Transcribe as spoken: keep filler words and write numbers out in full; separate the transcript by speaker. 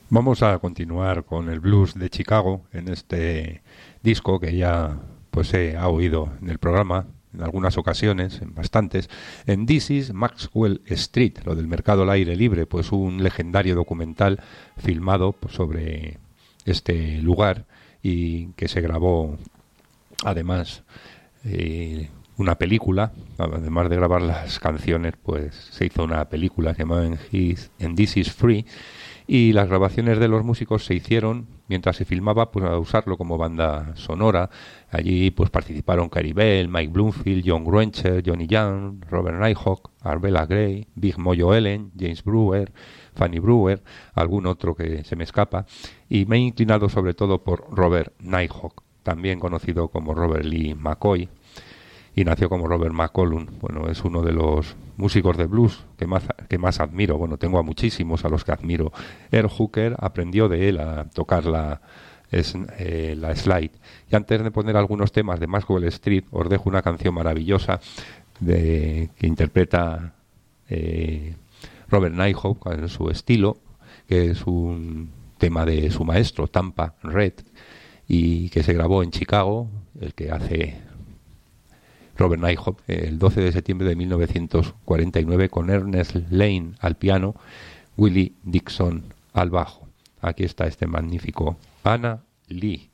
Speaker 1: Vamos a continuar con el blues de Chicago en este disco que ya pues se ha oído en el programa en algunas ocasiones, en bastantes. En This is Maxwell Street, lo del mercado al aire libre, pues un legendario documental filmado pues, sobre este lugar y que se grabó además eh, una película, además de grabar las canciones, pues se hizo una película llamada En His- en This is Free, y las grabaciones de los músicos se hicieron mientras se filmaba, pues a usarlo como banda sonora. Allí pues participaron Carey Bell, Mike Bloomfield, John Gruencher, Johnny Young, Robert Nighthawk, Arbella Gray, Big Mojo Ellen, James Brewer, Fanny Brewer, algún otro que se me escapa, y me he inclinado sobre todo por Robert Nighthawk, también conocido como Robert Lee McCoy, y nació como Robert McCollum. Bueno, es uno de los músicos de blues que más, que más admiro. Bueno, tengo a muchísimos a los que admiro. Earl Hooker aprendió de él a tocar la, es, eh, la slide. Y antes de poner algunos temas de Maxwell Street, os dejo una canción maravillosa de, que interpreta eh, Robert Nighthawk en su estilo, que es un tema de su maestro, Tampa Red, y que se grabó en Chicago, el que hace Robert Nighthawk, el doce de septiembre de mil novecientos cuarenta y nueve, con Ernest Lane al piano, Willie Dixon al bajo. Aquí está este magnífico Anna Lee.